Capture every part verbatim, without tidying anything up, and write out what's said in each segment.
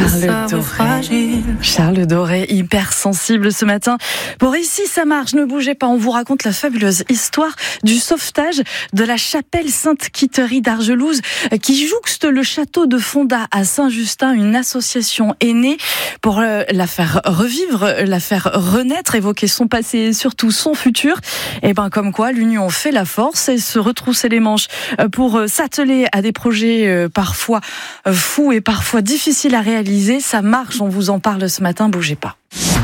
Charles Doré. Charles Doré, hyper sensible ce matin. Pour Ici ça marche, ne bougez pas, on vous raconte la fabuleuse histoire du sauvetage de la chapelle Sainte-Quitterie d'Argelouz qui jouxte le château de Fonda à Saint-Justin. Une association est née pour la faire revivre, la faire renaître, évoquer son passé et surtout son futur. Et ben comme quoi, l'union fait la force et se retrousser les manches pour s'atteler à des projets parfois fous et parfois difficiles à réaliser. Ça marche, on vous en parle ce matin, bougez pas.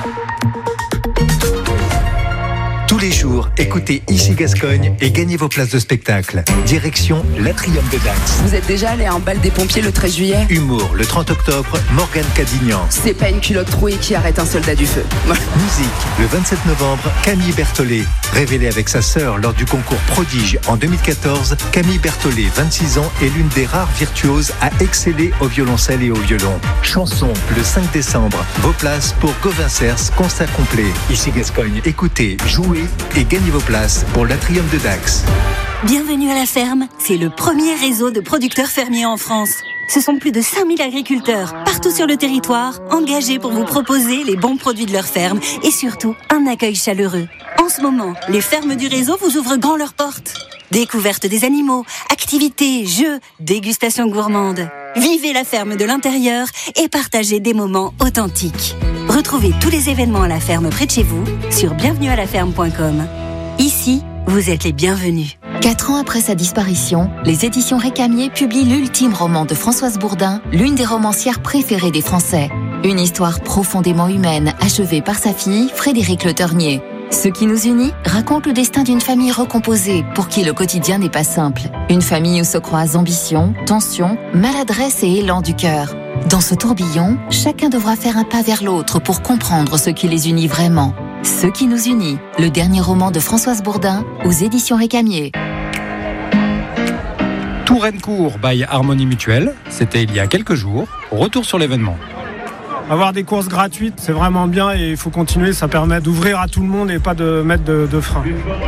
Tous les jours, écoutez Ici Gascogne et gagnez vos places de spectacle. Direction l'Atrium de Dax. Vous êtes déjà allé à un bal des pompiers le treize juillet? Humour, le trente octobre, Morgane Cadignan. C'est pas une culotte trouée qui arrête un soldat du feu. Musique, le vingt-sept novembre, Camille Berthollet. Révélée avec sa sœur lors du concours Prodige en deux mille quatorze, Camille Berthollet, vingt-six ans, est l'une des rares virtuoses à exceller au violoncelle et au violon. Chanson, le cinq décembre. Vos places pour Gauvin-Cers, constat complet. Ici Gascogne, écoutez, jouez et gagnez vos places pour l'Atrium de Dax. Bienvenue à la ferme, c'est le premier réseau de producteurs fermiers en France. Ce sont plus de cinq mille agriculteurs, partout sur le territoire, engagés pour vous proposer les bons produits de leur ferme et surtout un accueil chaleureux. En ce moment, les fermes du réseau vous ouvrent grand leurs portes. Découverte des animaux, activités, jeux, dégustations gourmandes. Vivez la ferme de l'intérieur et partagez des moments authentiques. Retrouvez tous les événements à la ferme près de chez vous sur bienvenue à la ferme point com. Ici, vous êtes les bienvenus. Quatre ans après sa disparition, les éditions Récamier publient l'ultime roman de Françoise Bourdin, l'une des romancières préférées des Français. Une histoire profondément humaine, achevée par sa fille, Frédérique Le Ternier. Ce qui nous unit raconte le destin d'une famille recomposée, pour qui le quotidien n'est pas simple. Une famille où se croisent ambition, tension, maladresse et élan du cœur. Dans ce tourbillon, chacun devra faire un pas vers l'autre pour comprendre ce qui les unit vraiment. Ce qui nous unit, le dernier roman de Françoise Bourdin, aux éditions Récamier. Tourencourt by Harmonie Mutuelle, c'était il y a quelques jours. Retour sur l'événement. Avoir des courses gratuites, c'est vraiment bien et il faut continuer, ça permet d'ouvrir à tout le monde et pas de mettre de, de frein.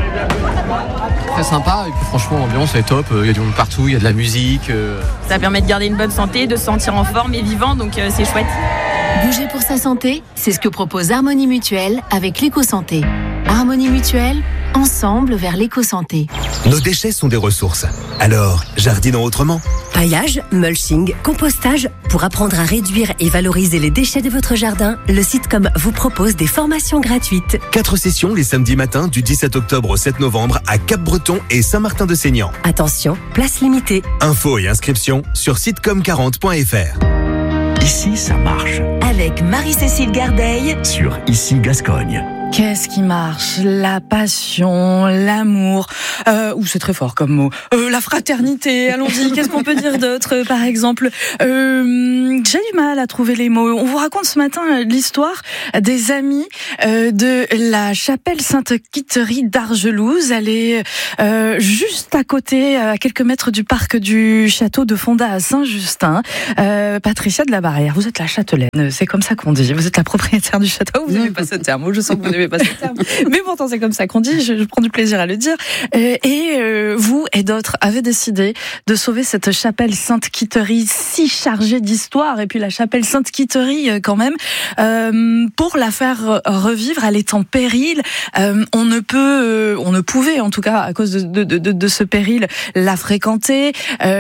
Très sympa et puis franchement l'ambiance est top, il y a du monde partout, il y a de la musique. Euh... Ça permet de garder une bonne santé, de se sentir en forme et vivant, donc euh, c'est chouette. Bouger pour sa santé, c'est ce que propose Harmonie Mutuelle avec l'éco-santé. Harmonie Mutuelle, ensemble vers l'éco-santé. Nos déchets sont des ressources. Alors, jardinons autrement. Paillage, mulching, compostage. Pour apprendre à réduire et valoriser les déchets de votre jardin, le Sitcom vous propose des formations gratuites. Quatre sessions les samedis matins du dix-sept octobre au sept novembre à Cap-Breton et Saint-Martin-de-Seignan. Attention, place limitée. Infos et inscriptions sur sitcom quarante point f r. Ici, ça marche. Avec Marie-Cécile Gardeil sur Ici Gascogne. Qu'est-ce qui marche? La passion, l'amour, euh, ou c'est très fort comme mot, euh, la fraternité, allons-y, qu'est-ce qu'on peut dire d'autre, par exemple euh, j'ai du mal à trouver les mots. On vous raconte ce matin l'histoire des amis euh, de la chapelle Sainte-Quitterie d'Argelouz. Elle est euh, juste à côté, à quelques mètres du parc du château de Fonda à Saint-Justin. Euh, Patricia de la Barrière, vous êtes la châtelaine, c'est comme ça qu'on dit, vous êtes la propriétaire du château, vous n'aimez pas ce terme, je sens que vous n'aimez pas ce terme, mais pourtant c'est comme ça qu'on dit, je, je prends du plaisir à le dire. Euh, et euh, vous et d'autres avez décidé de sauver cette chapelle Sainte-Quitterie si chargée d'histoire, et puis la chapelle Sainte-Quitterie euh, quand même, euh, pour la faire revivre. Elle est en péril, euh, on ne peut, euh, on ne pouvait en tout cas à cause de, de, de, de ce péril la fréquenter,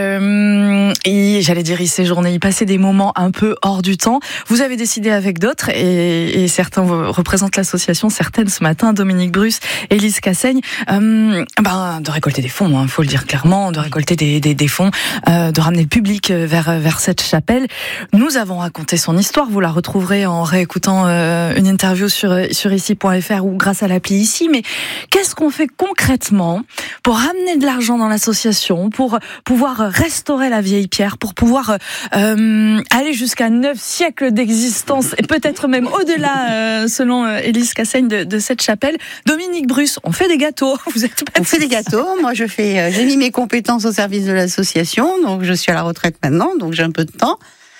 euh, et j'allais dire y séjourner, y passer des moments un peu hors du temps. Vous avez décidé avec d'autres, et, et certains représentent l'association, certaines ce matin, Dominique Bruce, Élise Cassaigne, euh, ben, de récolter des fonds, hein, faut le dire clairement, de récolter des, des, des fonds, euh, de ramener le public vers, vers cette chapelle. Nous avons raconté son histoire, vous la retrouverez en réécoutant euh, une interview sur, sur ici point f r ou grâce à l'appli Ici. Mais qu'est-ce qu'on fait concrètement pour ramener de l'argent dans l'association, pour pouvoir restaurer la vieille pierre, pour pouvoir euh, aller jusqu'à neuf siècles d'existence et peut-être même au-delà, euh, selon euh, Élise Cassaigne, de, de cette chapelle. Dominique Bruce, on fait des gâteaux. Vous êtes on fait des gâteaux. Moi, je fais, euh, j'ai mis mes compétences au service de l'association, donc je suis à la retraite maintenant, donc j'ai un peu de temps.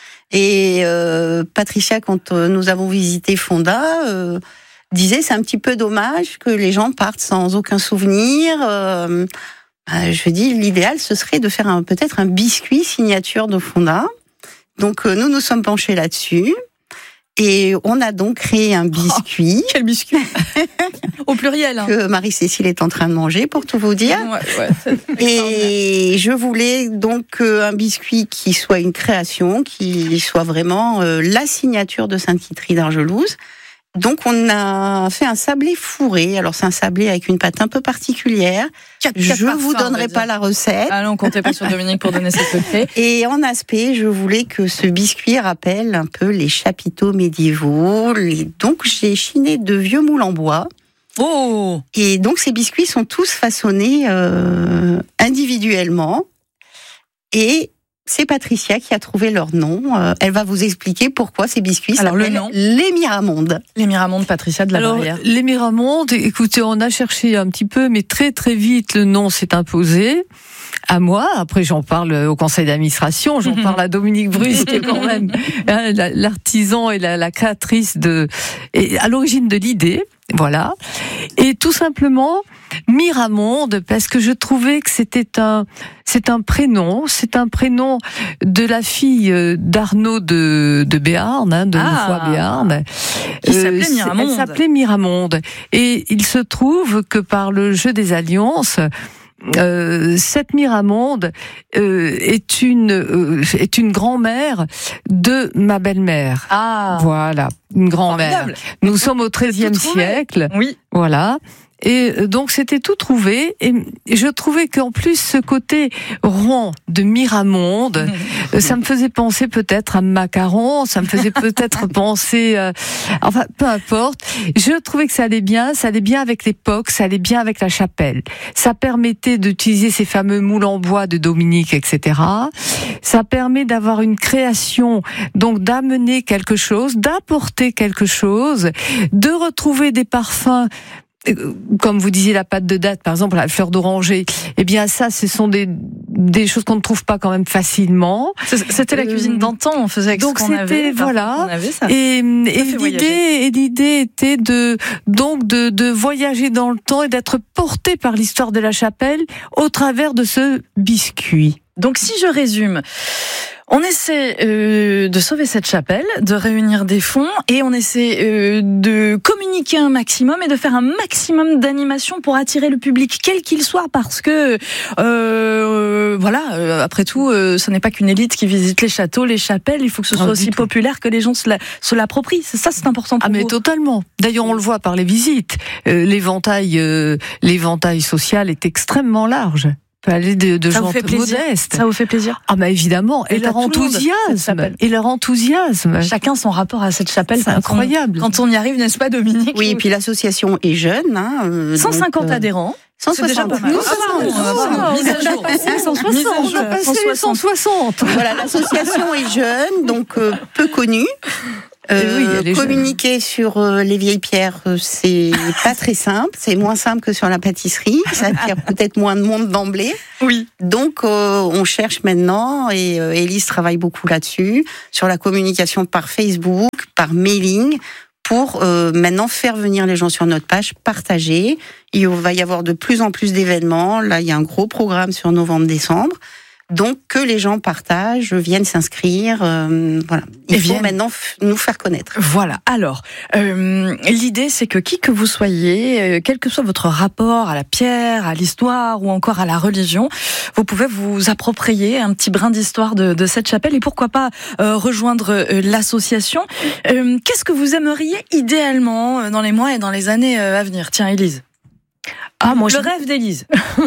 Et euh, Patricia, quand euh, nous avons visité Fonda, euh, disait c'est un petit peu dommage que les gens partent sans aucun souvenir. Euh, euh, je dis l'idéal ce serait de faire un, peut-être un biscuit signature de Fonda. Donc euh, nous nous sommes penchés là-dessus. Et on a donc créé un biscuit. Oh, quel biscuit au pluriel. Hein. Que Marie-Cécile est en train de manger, pour tout vous dire. Ouais, ouais, et je voulais donc un biscuit qui soit une création, qui soit vraiment euh, la signature de Sainte-Quitterie d'Argelouse. Donc on a fait un sablé fourré. Alors c'est un sablé avec une pâte un peu particulière. Quatre, je quatre vous parfums, donnerai pas la recette. Ah non, comptez pas sur Dominique pour donner ses secrets. Et en aspect, je voulais que ce biscuit rappelle un peu les chapiteaux médiévaux. Donc j'ai chiné de vieux moules en bois. Oh. Et donc ces biscuits sont tous façonnés euh, individuellement. Et c'est Patricia qui a trouvé leur nom. Euh, elle va vous expliquer pourquoi ces biscuits Alors, s'appellent le nom les Miramondes. Les Miramondes, Patricia de la Alors, Barrière. Les Miramondes, écoutez, on a cherché un petit peu, mais très très vite, le nom s'est imposé à moi. Après, j'en parle au conseil d'administration, j'en parle à Dominique Bruce, qui est quand même hein, l'artisan et la, la créatrice de, et à l'origine de l'idée. Voilà. Et tout simplement, Miramonde, parce que je trouvais que c'était un, c'est un prénom, c'est un prénom de la fille d'Arnaud de, de Béarn, hein, de ah, Foix Béarn. Qui euh, s'appelait Miramonde. Elle s'appelait Miramonde. Et il se trouve que par le jeu des alliances, Euh, cette Miramonde euh, est une euh, est une grand-mère de ma belle-mère. Ah, voilà, une grand-mère. Nous sommes au treizième siècle. Oui, voilà. Et donc c'était tout trouvé, et je trouvais qu'en plus ce côté rond de Miramonde, mmh. ça me faisait penser peut-être à macaron, ça me faisait peut-être penser, euh, enfin peu importe. Je trouvais que ça allait bien, ça allait bien avec l'époque, ça allait bien avec la chapelle. Ça permettait d'utiliser ces fameux moules en bois de Dominique, et cetera. Ça permet d'avoir une création, donc d'amener quelque chose, d'apporter quelque chose, de retrouver des parfums. Comme vous disiez, la pâte de date, par exemple, la fleur d'oranger, eh bien ça, ce sont des des choses qu'on ne trouve pas quand même facilement. C'était la cuisine d'antan, on faisait avec donc ce qu'on avait. Voilà. On avait ça. Et, et l'idée, et l'idée était de donc de de voyager dans le temps et d'être porté par l'histoire de la chapelle au travers de ce biscuit. Donc si je résume, on essaie euh, de sauver cette chapelle, de réunir des fonds et on essaie euh, de communiquer un maximum et de faire un maximum d'animation pour attirer le public, quel qu'il soit, parce que euh, voilà, euh, après tout, euh, ce n'est pas qu'une élite qui visite les châteaux, les chapelles, il faut que ce soit ah, aussi populaire que les gens se, la, se l'approprient. C'est ça, c'est important pour ah, mais vous. Totalement. D'ailleurs, on le voit par les visites. Euh, l'éventail, euh, l'éventail social est extrêmement large. Peut aller de, de gens modestes. Ça vous fait plaisir? Ah bah évidemment. Et, et leur enthousiasme. Et leur enthousiasme. Chacun son rapport à cette chapelle. C'est incroyable. On, quand on y arrive, n'est-ce pas, Dominique? Oui, et puis l'association est jeune. Hein, euh, cent cinquante donc, euh, adhérents. cent soixante. C'est déjà pas mal. Ah, mise à jour. cent soixante. On a passé cent soixante. Voilà, l'association est jeune, donc euh, peu connue. Euh, oui, communiquer jeune. sur euh, les vieilles pierres, euh, c'est pas très simple. C'est moins simple que sur la pâtisserie. Ça attire peut-être moins de monde d'emblée. Oui. Donc, euh, on cherche maintenant, et euh, Élise travaille beaucoup là-dessus, sur la communication par Facebook, par mailing, pour euh, maintenant faire venir les gens sur notre page, partager. Il va y avoir de plus en plus d'événements. Là, il y a un gros programme sur novembre-décembre. Donc, que les gens partagent, viennent s'inscrire, euh, voilà. Il Et faut viennent. maintenant f- nous faire connaître. Voilà. Alors, euh, l'idée, c'est que qui que vous soyez, euh, quel que soit votre rapport à la pierre, à l'histoire ou encore à la religion, vous pouvez vous approprier un petit brin d'histoire de, de cette chapelle et pourquoi pas euh, rejoindre euh, l'association. Euh, qu'est-ce que vous aimeriez idéalement euh, dans les mois et dans les années euh, à venir? Tiens, Élise. Ah, moi, le je... rêve d'Élise.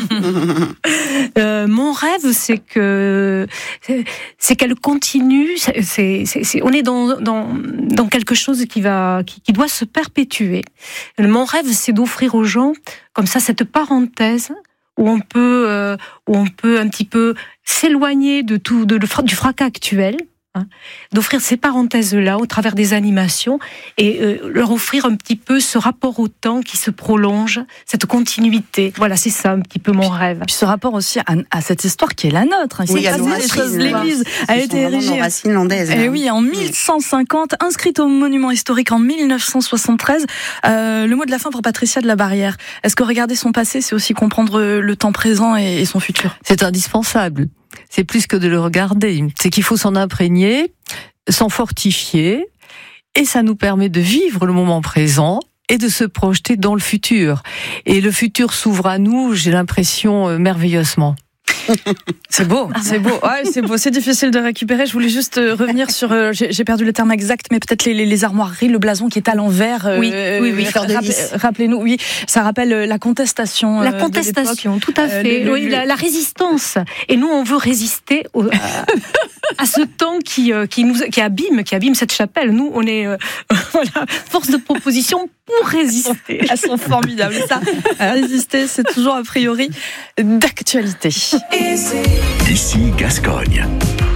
euh, mon rêve, c'est que c'est qu'elle continue. C'est, c'est, c'est, on est dans, dans dans quelque chose qui va qui, qui doit se perpétuer. Mon rêve, c'est d'offrir aux gens comme ça cette parenthèse où on peut euh, où on peut un petit peu s'éloigner de tout de, de du fracas actuel. Hein, d'offrir ces parenthèses-là au travers des animations et euh, leur offrir un petit peu ce rapport au temps qui se prolonge, cette continuité. Voilà, c'est ça un petit peu mon rêve. Puis ce rapport aussi à, à cette histoire qui est la nôtre. Il oui, s'est passé des choses. L'Église a été érigée. Racines landaises. Et oui, en mille cent cinquante, inscrite au monument historique en mille neuf cent soixante-treize. Euh, le mot de la fin pour Patricia de la Barrière. Est-ce que regarder son passé, c'est aussi comprendre le temps présent et, et son futur? C'est indispensable. c'est plus que de le regarder. C'est qu'il faut s'en imprégner, s'en fortifier, et ça nous permet de vivre le moment présent et de se projeter dans le futur. Et le futur s'ouvre à nous, j'ai l'impression, euh, merveilleusement. C'est beau, c'est beau, ouais, c'est beau, c'est difficile de récupérer. Je voulais juste euh, revenir sur, euh, j'ai, j'ai perdu le terme exact, mais peut-être les, les, les armoiries, le blason qui est à l'envers. Euh, oui, oui, oui. Rappel, rappelez-nous, oui, ça rappelle la contestation. La contestation, tout à fait. Euh, le, oui, le... La, la résistance. Et nous, on veut résister au, à, à ce temps qui, euh, qui nous, qui abîme, qui abîme cette chapelle. Nous, on est, euh, voilà, force de proposition pour résister. Elles sont formidables. Ça, résister, c'est toujours a priori d'actualité. Ici Gascogne.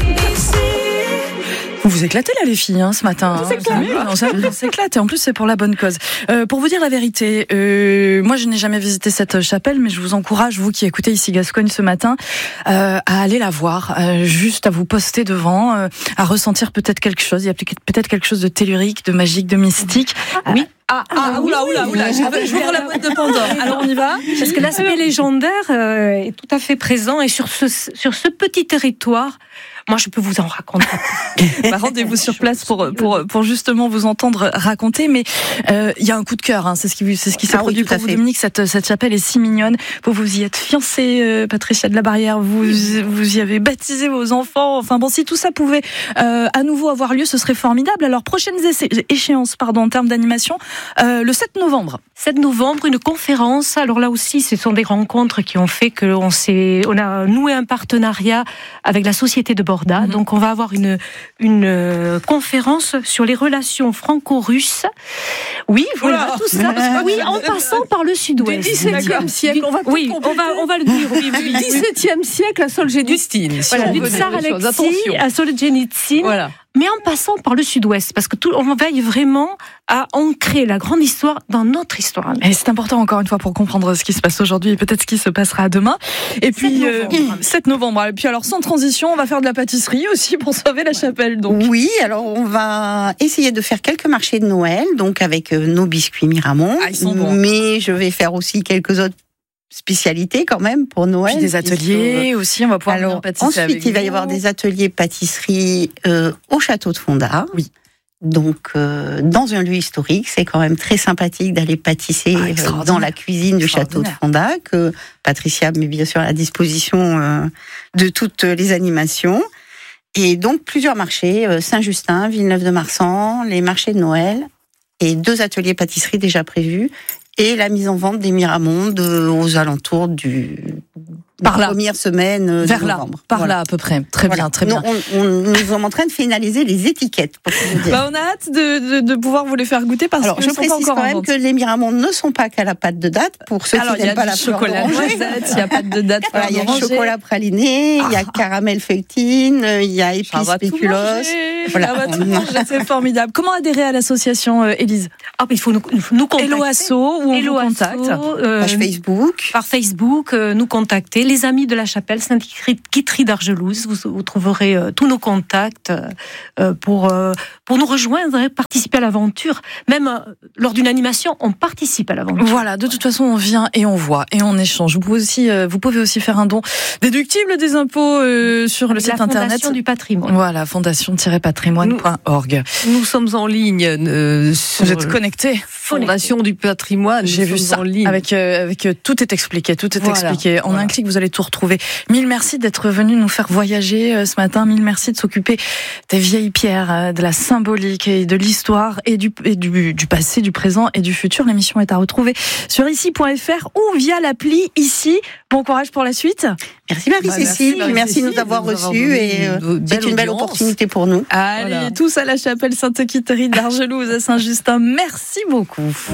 Vous vous éclatez là les filles hein, ce matin. On s'éclate. On s'éclate. On s'éclate et en plus c'est pour la bonne cause. Euh, pour vous dire la vérité, euh, moi je n'ai jamais visité cette chapelle, mais je vous encourage, vous qui écoutez ici Gascogne ce matin, euh, à aller la voir, euh, juste à vous poster devant, euh, à ressentir peut-être quelque chose. Il y a peut-être quelque chose de tellurique, de magique, de mystique. Ah, oui. Ah, ah, oula, oula, oula, j'ouvre la boîte de Pandore. Alors on y va. Parce que l'aspect légendaire euh, est tout à fait présent et sur ce, sur ce petit territoire, moi je peux vous en raconter. Bah, rendez-vous sur place pour, pour, pour justement vous entendre raconter, mais il euh, y a un coup de cœur, hein, c'est ce qui, c'est ce qui s'est ah produit oui, pour vous, Dominique. Cette, cette chapelle est si mignonne. Vous vous y êtes fiancée, euh, Patricia de la Barrière, vous, vous y avez baptisé vos enfants. Enfin bon, si tout ça pouvait euh, à nouveau avoir lieu, ce serait formidable. Alors, prochaines échéances pardon, en termes d'animation, euh, le sept novembre. sept novembre, une conférence. Alors là aussi, ce sont des rencontres qui ont fait qu'on s'est, on a noué un partenariat avec la Société de Borda. Mmh. Donc on va avoir une, une euh, conférence sur les relations franco-russes. Oui, voilà, tout ça. Parce que, oui, en passant par le sud-ouest. Du dix-septième siècle, on va oui, on va, on va le dire. Oui, oui, du dix-septième siècle à Solzhenitsyn. Si voilà, du tsar Alexis à Solzhenitsyn. Voilà. Mais en passant par le sud-ouest, parce que tout, on veille vraiment à ancrer la grande histoire dans notre histoire. Et c'est important encore une fois pour comprendre ce qui se passe aujourd'hui et peut-être ce qui se passera demain. Et puis sept novembre. Euh, sept novembre. Et puis alors sans transition, on va faire de la pâtisserie aussi pour sauver la chapelle. Donc. Oui, alors on va essayer de faire quelques marchés de Noël, donc avec euh, nos biscuits Miramont. Ah, ils sont bons. Mais je vais faire aussi quelques autres spécialité quand même pour Noël. Puis des ateliers sont... aussi, on va pouvoir Alors, pâtisser ensuite, avec il va y avoir des ateliers pâtisserie euh, au château de Fonda. Oui. Donc, euh, dans un lieu historique, c'est quand même très sympathique d'aller pâtisser ah, euh, dans la cuisine du château de Fonda, que Patricia met bien sûr à la disposition euh, de toutes les animations. Et donc, plusieurs marchés, euh, Saint-Justin, Villeneuve-de-Marsan, les marchés de Noël, et deux ateliers pâtisserie déjà prévus. Et la mise en vente des Miramondes aux alentours du par la première semaine vers de là, novembre. Par voilà. là à peu près. Très voilà. bien, très bien. Nous, on, on, nous sommes en train de finaliser les étiquettes. Pour vous dire. Bah, on a hâte de, de, de pouvoir vous les faire goûter parce Alors, que je précise pas encore quand même que les Miramondes ne sont pas qu'à la pâte de date pour ceux Alors, qui n'aiment pas la fleur d'oranger. Il y a pâte de date. Voilà, il y a chocolat praliné, il y a caramel feuilletine, il y a épices spéculoos. Voilà, va tout manger, c'est formidable. Comment adhérer à l'association, euh, Élise? Ah, il faut nous, nous contacter. Hello Asso, ou on Hello vous contacte euh, Page Facebook. Par Facebook, euh, nous contacter. Les Amis de la Chapelle Sainte-Guitry d'Argelouse, vous, vous trouverez euh, tous nos contacts euh, pour, euh, pour nous rejoindre et participer à l'aventure. Même euh, lors d'une animation, on participe à l'aventure. Voilà, de toute façon, on vient et on voit et on échange. Vous pouvez aussi, euh, vous pouvez aussi faire un don déductible des impôts euh, sur le site internet. Fondation du patrimoine. Voilà, fondation-patrimoine point org. Nous, nous sommes en ligne. Euh, sur Vous êtes connectés. Fondation du patrimoine. J'ai vu ça. En ligne. Avec, euh, avec euh, tout est expliqué, tout est voilà. expliqué. En voilà. un clic, vous allez tout retrouver. Mille merci d'être venu nous faire voyager euh, ce matin. Mille merci de s'occuper des vieilles pierres, euh, de la symbolique et de l'histoire et du, et du, du passé, du présent et du futur. L'émission est à retrouver sur ici point f r ou via l'appli Ici. Bon courage pour la suite. Merci Marie-Cécile. Bah, merci, merci de nous avoir reçus et euh, c'est une belle opportunité pour nous. Allez, voilà. Tous à la chapelle Sainte-Guitry d'Argelouse à Saint-Justin. Merci beaucoup.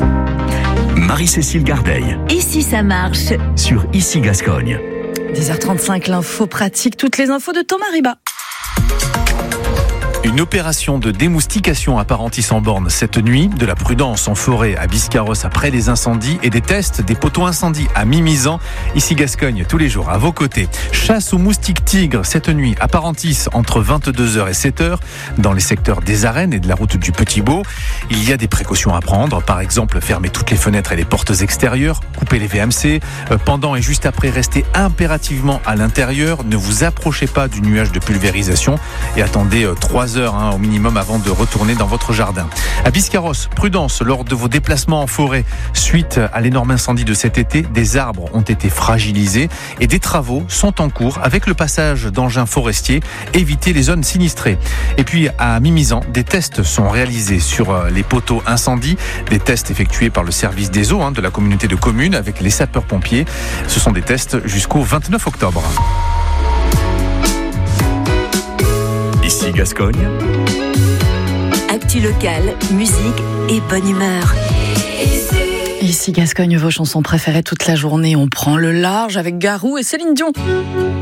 Marie-Cécile Gardeil. Ici ça marche. Sur Ici Gascogne. dix heures trente-cinq, l'info pratique, toutes les infos de Thomas Riba. Une Une opération de démoustication à Parentis-en-Born cette nuit, de la prudence en forêt à Biscarrosse après les incendies et des tests des poteaux incendies à Mimizan. Ici Gascogne, tous les jours à vos côtés. Chasse aux moustiques tigres cette nuit à Parentis entre vingt-deux heures et sept heures dans les secteurs des Arènes et de la route du Petit Beau. Il y a des précautions à prendre, par exemple fermer toutes les fenêtres et les portes extérieures, couper les V M C. Pendant et juste après, restez impérativement à l'intérieur. Ne vous approchez pas du nuage de pulvérisation et attendez trois heures hein, au minimum avant de retourner dans votre jardin. À Biscarrosse, prudence lors de vos déplacements en forêt. Suite à l'énorme incendie de cet été, des arbres ont été fragilisés et des travaux sont en cours avec le passage d'engins forestiers. Évitez les zones sinistrées. Et puis à Mimizan, des tests sont réalisés sur les poteaux incendies, des tests effectués par le service des eaux hein, de la communauté de communes avec les sapeurs-pompiers. Ce sont des tests jusqu'au vingt-neuf octobre. Ici Gascogne. Actu locale, musique et bonne humeur. Ici Gascogne, vos chansons préférées toute la journée. On prend le large avec Garou et Céline Dion.